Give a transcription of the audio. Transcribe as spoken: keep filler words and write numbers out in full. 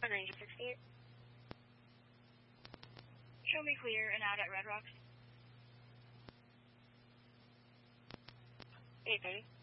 Ranger sixty-eight. Show me clear and out at Red Rocks. eight thirty.